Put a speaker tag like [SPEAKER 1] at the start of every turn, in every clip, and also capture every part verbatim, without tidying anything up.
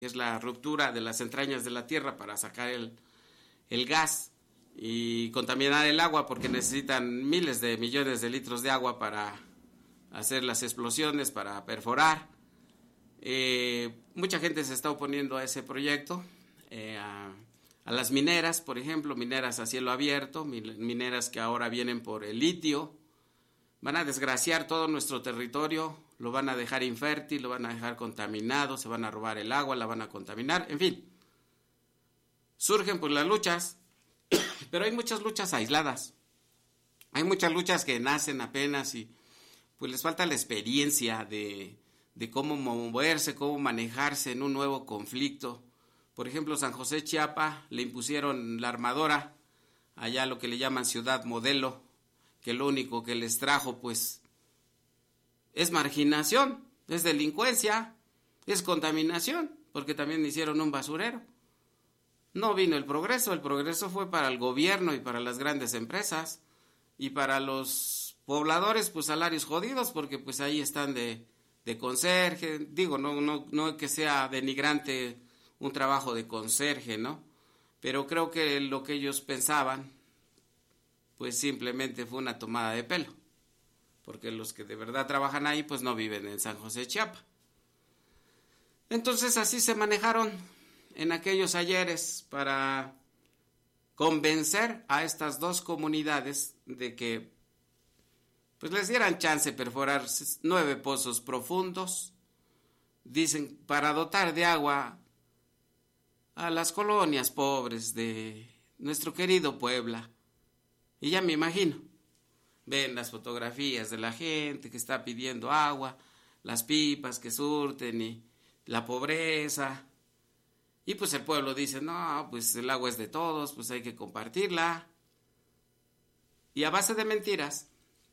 [SPEAKER 1] que es la ruptura de las entrañas de la tierra para sacar el, el gas y contaminar el agua, porque necesitan miles de millones de litros de agua para hacer las explosiones, para perforar. Eh, mucha gente se está oponiendo a ese proyecto, eh, a, a las mineras, por ejemplo, mineras a cielo abierto, mineras que ahora vienen por el litio, van a desgraciar todo nuestro territorio, lo van a dejar infértil, lo van a dejar contaminado, se van a robar el agua, la van a contaminar, en fin. Surgen pues las luchas, pero hay muchas luchas aisladas, hay muchas luchas que nacen apenas y pues les falta la experiencia de, de cómo moverse, cómo manejarse en un nuevo conflicto. Por ejemplo, San José Chiapa le impusieron la armadora, allá lo que le llaman ciudad modelo, que lo único que les trajo pues es marginación, es delincuencia, es contaminación, porque también hicieron un basurero. No vino el progreso, el progreso fue para el gobierno y para las grandes empresas, y para los pobladores pues salarios jodidos, porque pues ahí están de, de conserje, digo, no, no, no que sea denigrante un trabajo de conserje, ¿no? Pero creo que lo que ellos pensaban pues simplemente fue una tomada de pelo, porque los que de verdad trabajan ahí pues no viven en San José Chiapa. Entonces así se manejaron en aquellos ayeres para convencer a estas dos comunidades de que pues les dieran chance de perforar nueve pozos profundos, dicen, para dotar de agua a las colonias pobres de nuestro querido Puebla. Y ya me imagino, ven las fotografías de la gente que está pidiendo agua, las pipas que surten y la pobreza. Y pues el pueblo dice, no, pues el agua es de todos, pues hay que compartirla. Y a base de mentiras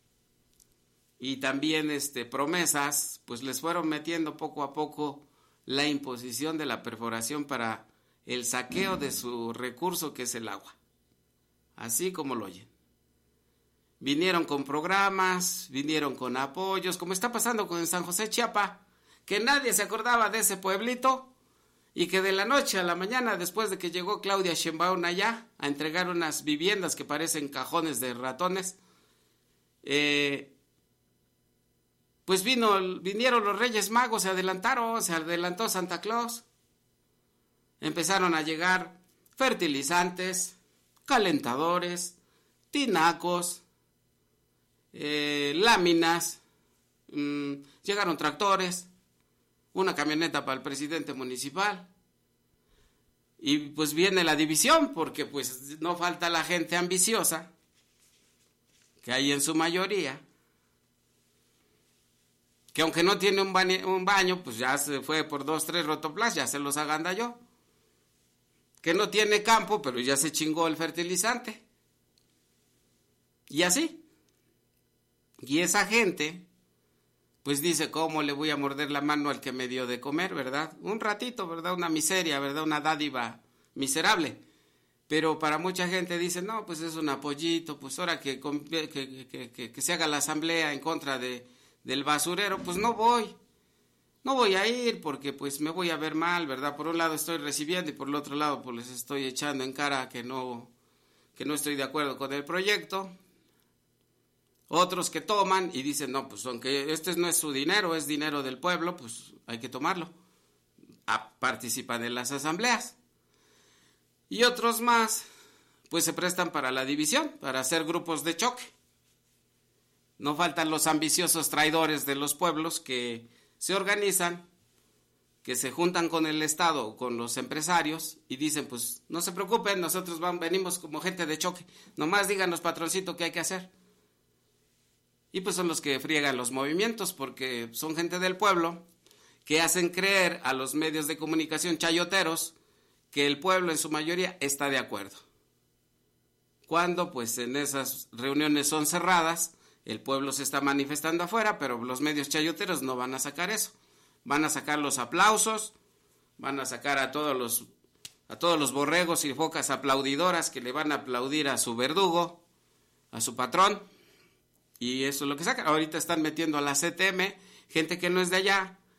[SPEAKER 1] y también este, promesas, pues les fueron metiendo poco a poco la imposición de la perforación para el saqueo de su recurso que es el agua. Así como lo oyen. Vinieron con programas, vinieron con apoyos, como está pasando con San José Chiapa, que nadie se acordaba de ese pueblito y que de la noche a la mañana, después de que llegó Claudia Sheinbaum allá a entregar unas viviendas que parecen cajones de ratones, eh, pues vino, vinieron los Reyes Magos, se adelantaron, se adelantó Santa Claus, empezaron a llegar fertilizantes, calentadores, tinacos, Eh, láminas, mmm, llegaron tractores, una camioneta para el presidente municipal, y pues viene la división, porque pues no falta la gente ambiciosa, que hay en su mayoría, que aunque no tiene un baño, un baño pues ya se fue por dos, tres rotoplas, ya se los agandalló, que no tiene campo, pero ya se chingó el fertilizante, y así. Y esa gente, pues dice, ¿cómo le voy a morder la mano al que me dio de comer, verdad? Un ratito, ¿verdad? Una miseria, ¿verdad? Una dádiva miserable. Pero para mucha gente dice, no, pues es un apoyito, pues ahora que, que, que, que, que se haga la asamblea en contra de, del basurero, pues no voy. No voy a ir porque pues me voy a ver mal, ¿verdad? Por un lado estoy recibiendo y por el otro lado pues les estoy echando en cara que no, que no estoy de acuerdo con el proyecto. Otros que toman y dicen, no, pues aunque este no es su dinero, es dinero del pueblo, pues hay que tomarlo. A, participan en las asambleas. Y otros más, pues se prestan para la división, para hacer grupos de choque. No faltan los ambiciosos traidores de los pueblos que se organizan, que se juntan con el Estado o con los empresarios y dicen, pues no se preocupen, nosotros vamos, venimos como gente de choque, nomás díganos, patroncito, qué hay que hacer. Y pues son los que friegan los movimientos, porque son gente del pueblo que hacen creer a los medios de comunicación chayoteros que el pueblo en su mayoría está de acuerdo. Cuando pues en esas reuniones son cerradas, el pueblo se está manifestando afuera, pero los medios chayoteros no van a sacar eso. Van a sacar los aplausos, van a sacar a todos los, a todos los borregos y focas aplaudidoras que le van a aplaudir a su verdugo, a su patrón. Y eso es lo que sacan. Ahorita están metiendo a la C T M, gente que no es de allá,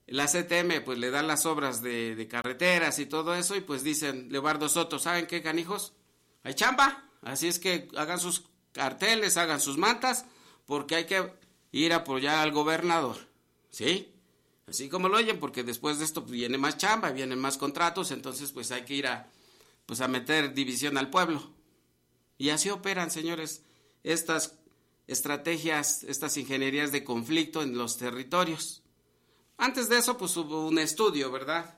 [SPEAKER 1] La C T M pues le dan las obras de, de carreteras y todo eso, y pues dicen, Leobardo Soto, ¿saben qué, canijos? Hay chamba, así es que hagan sus carteles, hagan sus mantas, porque hay que ir a apoyar al gobernador, ¿sí? Así como lo oyen, porque después de esto viene más chamba, vienen más contratos, entonces pues hay que ir a, pues a meter división al pueblo. Y así operan, señores, estas estrategias, estas ingenierías de conflicto en los territorios. Antes de eso, pues hubo un estudio, ¿verdad?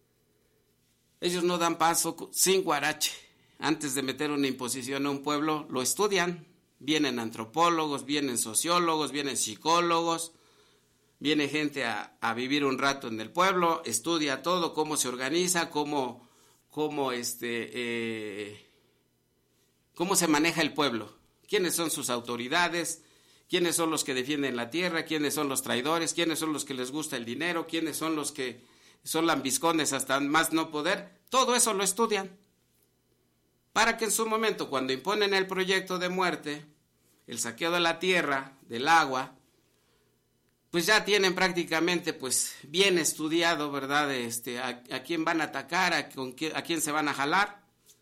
[SPEAKER 1] Ellos no dan paso sin guarache. Antes de meter una imposición a un pueblo, lo estudian. Vienen antropólogos, vienen sociólogos, vienen psicólogos, viene gente a, a vivir un rato en el pueblo, estudia todo, cómo se organiza, cómo, cómo, este, eh, cómo se maneja el pueblo, quiénes son sus autoridades, quiénes son los que defienden la tierra, quiénes son los traidores, quiénes son los que les gusta el dinero, quiénes son los que son lambiscones hasta más no poder. Todo eso lo estudian para que en su momento, cuando imponen el proyecto de muerte, el saqueo de la tierra, del agua, pues ya tienen prácticamente pues bien estudiado, ¿verdad? Este, a, a quién van a atacar, a, con qué, a quién se van a jalar,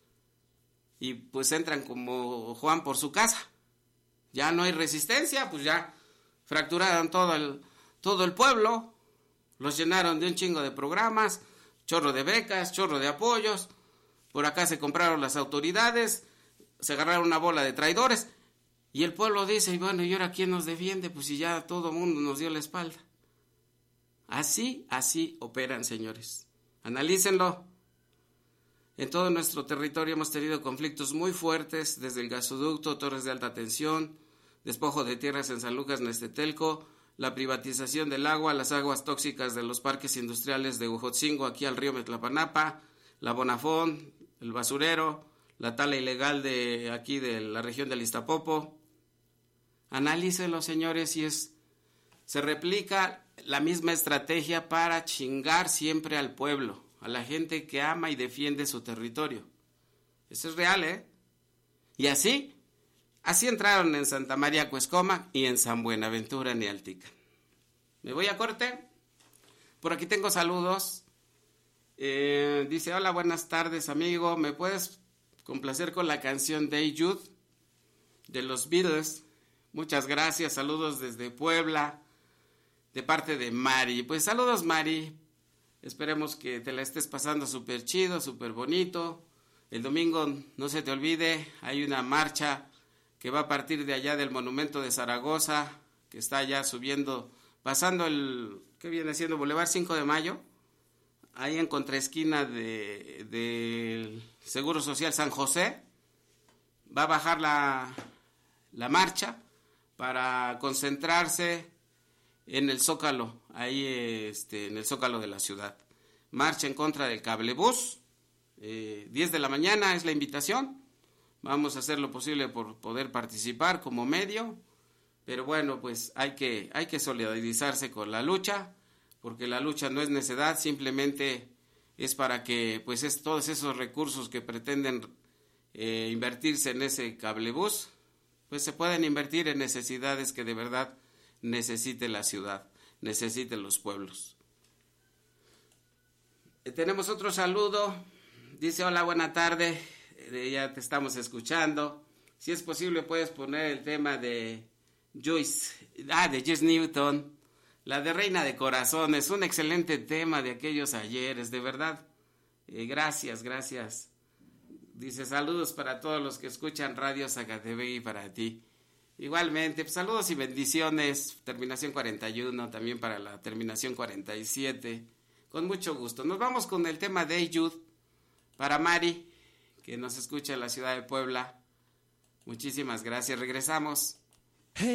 [SPEAKER 1] y pues entran como Juan por su casa. Ya no hay resistencia, pues ya fracturaron todo el, todo el pueblo, los llenaron de un chingo de programas, chorro de becas, chorro de apoyos, por acá se compraron las autoridades, se agarraron una bola de traidores, y el pueblo dice, y bueno, ¿y ahora quién nos defiende? Pues si ya todo el mundo nos dio la espalda. Así, así operan, señores. Analícenlo. En todo nuestro territorio hemos tenido conflictos muy fuertes, desde el gasoducto, torres de alta tensión, despojo de tierras en San Lucas, Nestetelco, la privatización del agua, las aguas tóxicas de los parques industriales de Ujotzingo, aquí al río Metlapanapa, la Bonafón, el basurero, la tala ilegal de aquí de la región del Iztapopo. Analícenlo, señores, y es, se replica la misma estrategia para chingar siempre al pueblo, a la gente que ama y defiende su territorio. Eso es real, ¿eh? Y así, así entraron en Santa María Cuescoma y en San Buenaventura Nealtican. Me voy a corte. Por aquí tengo saludos. Eh, dice, hola, buenas tardes, amigo. ¿Me puedes complacer con la canción Hey Jude de los Beatles? Muchas gracias, saludos desde Puebla, de parte de Mari. Pues saludos, Mari, esperemos que te la estés pasando súper chido, súper bonito. El domingo, no se te olvide, hay una marcha que va a partir de allá del Monumento de Zaragoza, que está allá subiendo, pasando el, ¿qué viene siendo? Boulevard cinco de mayo, ahí en contraesquina de, del Seguro Social San José. Va a bajar la, la marcha para concentrarse en el Zócalo, ahí este, en el Zócalo de la ciudad. Marcha en contra del cablebús, eh, diez de la mañana es la invitación. Vamos a hacer lo posible por poder participar como medio, pero bueno, pues hay que, hay que solidarizarse con la lucha, porque la lucha no es necedad, simplemente es para que pues es, todos esos recursos que pretenden eh, invertirse en ese cablebús, pues se pueden invertir en necesidades que de verdad necesite la ciudad, necesiten los pueblos. Eh, tenemos otro saludo, dice, hola, buena tarde, eh, ya te estamos escuchando. Si es posible puedes poner el tema de Joyce, ah, de Joyce Newton, la de Reina de Corazones, un excelente tema de aquellos ayeres, de verdad. Eh, gracias, gracias. Dice, saludos para todos los que escuchan Radio Zacatepec y para ti. Igualmente, pues, saludos y bendiciones, terminación cuarenta y uno, también para la terminación cuarenta y siete. Con mucho gusto. Nos vamos con el tema de Hey Jude, para Mari, que nos escucha en la ciudad de Puebla. Muchísimas gracias, regresamos.